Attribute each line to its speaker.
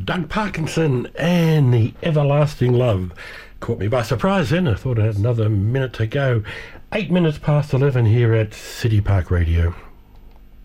Speaker 1: Doug Parkinson and the Everlasting Love. Caught me by surprise then. I thought I had another minute to go. 8 minutes past 11 here at City Park Radio.